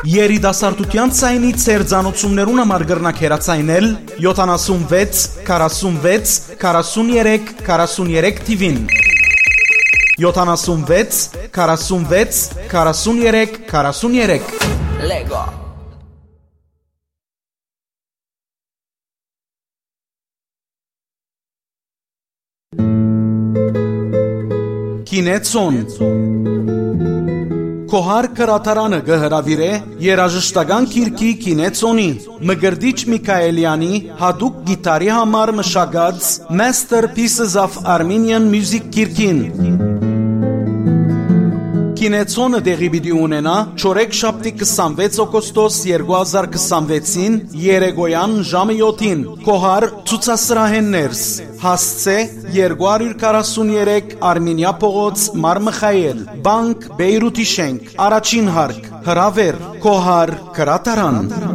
Երիտասարդության ցայնի ծերձանոցումներուն համար գրնակ հերացայնել 76 46 43 43 TV-ին 76 46 43 43 Lego Կինեցոն Կոհար կրատարանը գհրավիրե երաժշտական կիրքի կինեցոնի Մգրդիչ Միքայելյանի հադուկ գիտարի համար մշակած Masterpieces of Armenian Music կիրքին Կինեցոնը դեղի պիտի ունենա չորեքշաբթի 26 օգոստոս 2026-ին երեկոյան ժամը 7-ին Կոհար ցուցասրահեններս հասցե 243 Արմենիա փողոց Մար Միխայել բանկ Բեյրութի շենք առաջին հարկ հրավեր Կոհար կրատարան